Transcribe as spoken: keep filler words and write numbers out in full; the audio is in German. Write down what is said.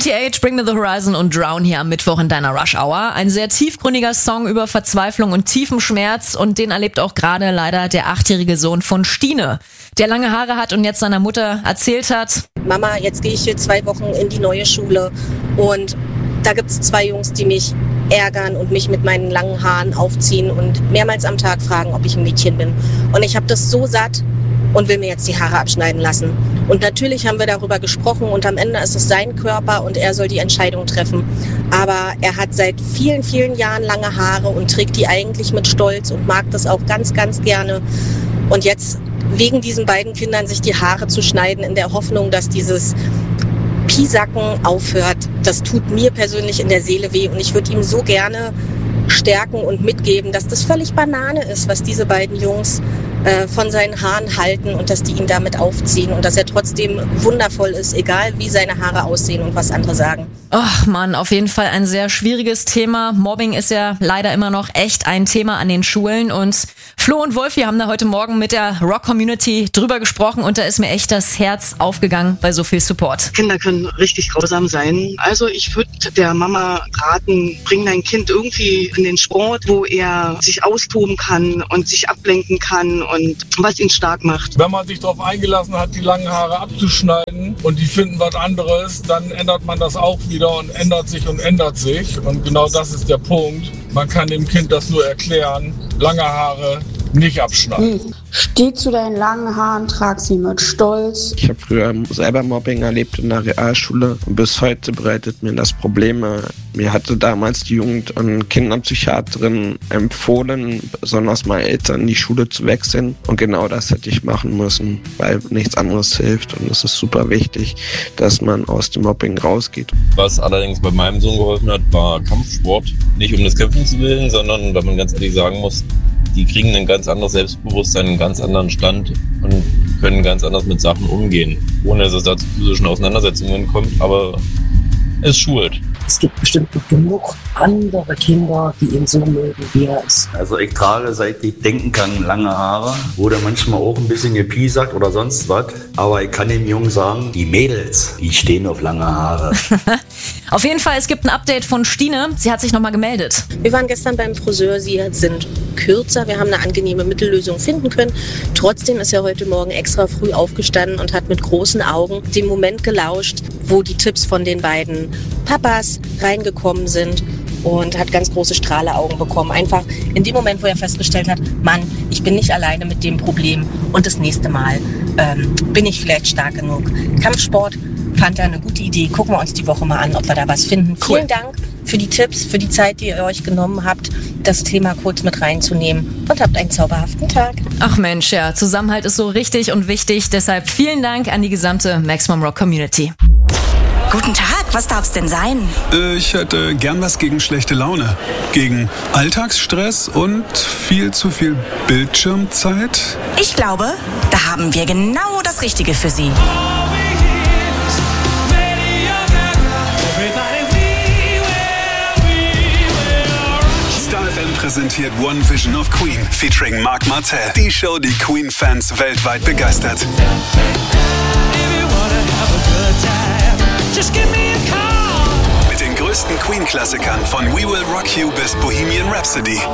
acht, Bring Me The Horizon und Drown hier am Mittwoch in deiner Rush Hour. Ein sehr tiefgründiger Song über Verzweiflung und tiefem Schmerz und den erlebt auch gerade leider der achtjährige Sohn von Stine, der lange Haare hat und jetzt seiner Mutter erzählt hat: Mama, jetzt gehe ich hier zwei Wochen in die neue Schule und da gibt es zwei Jungs, die mich ärgern und mich mit meinen langen Haaren aufziehen und mehrmals am Tag fragen, ob ich ein Mädchen bin. Und ich habe das so satt und will mir jetzt die Haare abschneiden lassen. Und natürlich haben wir darüber gesprochen und am Ende ist es sein Körper und er soll die Entscheidung treffen. Aber er hat seit vielen, vielen Jahren lange Haare und trägt die eigentlich mit Stolz und mag das auch ganz, ganz gerne. Und jetzt wegen diesen beiden Kindern sich die Haare zu schneiden in der Hoffnung, dass dieses Piesacken aufhört, das tut mir persönlich in der Seele weh und ich würde ihm so gerne stärken und mitgeben, dass das völlig Banane ist, was diese beiden Jungs äh, von seinen Haaren halten und dass die ihn damit aufziehen und dass er trotzdem wundervoll ist, egal wie seine Haare aussehen und was andere sagen. Ach Mann, auf jeden Fall ein sehr schwieriges Thema. Mobbing ist ja leider immer noch echt ein Thema an den Schulen und Flo und Wolf, wir haben da heute Morgen mit der Rock-Community drüber gesprochen und da ist mir echt das Herz aufgegangen bei so viel Support. Kinder können richtig grausam sein. Also ich würde der Mama raten, bring dein Kind irgendwie in den Sport, wo er sich austoben kann und sich ablenken kann und was ihn stark macht. Wenn man sich darauf eingelassen hat, die langen Haare abzuschneiden und die finden was anderes, dann ändert man das auch wieder und ändert sich und ändert sich. Und genau das ist der Punkt. Man kann dem Kind das nur erklären, lange Haare nicht abschneiden. Hm. Steh zu deinen langen Haaren, trag sie mit Stolz. Ich habe früher selber Mobbing erlebt in der Realschule und bis heute bereitet mir das Probleme. Mir hatte damals die Jugend- und Kinderpsychiaterin empfohlen, besonders mal Eltern in die Schule zu wechseln. Und genau das hätte ich machen müssen, weil nichts anderes hilft. Und es ist super wichtig, dass man aus dem Mobbing rausgeht. Was allerdings bei meinem Sohn geholfen hat, war Kampfsport. Nicht um das Kämpfen zu willen, sondern weil man ganz ehrlich sagen muss, die kriegen ein ganz anderes Selbstbewusstsein, einen ganz anderen Stand und können ganz anders mit Sachen umgehen, ohne dass es da zu physischen Auseinandersetzungen kommt, aber es schult. Es gibt bestimmt noch genug andere Kinder, die ihn so mögen, wie er ist. Also ich trage, seit ich denken kann, lange Haare. Wurde manchmal auch ein bisschen gepiesackt oder sonst was. Aber ich kann dem Jungen sagen, die Mädels, die stehen auf lange Haare. Auf jeden Fall, es gibt ein Update von Stine. Sie hat sich nochmal gemeldet. Wir waren gestern beim Friseur, sie sind kürzer. Wir haben eine angenehme Mittellösung finden können. Trotzdem ist er heute Morgen extra früh aufgestanden und hat mit großen Augen den Moment gelauscht, wo die Tipps von den beiden Papas reingekommen sind und hat ganz große Strahleaugen bekommen. Einfach in dem Moment, wo er festgestellt hat, Mann, ich bin nicht alleine mit dem Problem und das nächste Mal ähm, bin ich vielleicht stark genug. Kampfsport fand er eine gute Idee. Gucken wir uns die Woche mal an, ob wir da was finden. Cool. Vielen Dank für die Tipps, für die Zeit, die ihr euch genommen habt, das Thema kurz mit reinzunehmen und habt einen zauberhaften Tag. Ach Mensch, ja, Zusammenhalt ist so richtig und wichtig. Deshalb vielen Dank an die gesamte Maximum Rock Community. Guten Tag, was darf's denn sein? Äh, ich hätte gern was gegen schlechte Laune. Gegen Alltagsstress und viel zu viel Bildschirmzeit. Ich glaube, da haben wir genau das Richtige für Sie. Star F M präsentiert One Vision of Queen featuring Marc Martel. Die Show, die Queen-Fans weltweit begeistert. Mit den größten Queen-Klassikern von We Will Rock You bis Bohemian Rhapsody.